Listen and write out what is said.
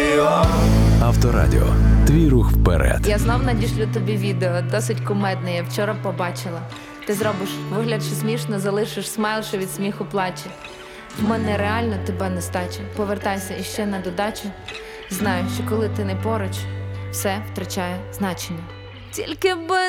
Авторадіо. Твій рух вперед. Я знов надішлю тобі відео, досить кумедне, я вчора побачила. Ти зробиш вигляд, що смішно, залишиш смайл, що від сміху плаче. В мене реально тебе нестача. Повертайся іще на додачу. Знаю, що коли ти не поруч, все втрачає значення. Тільки би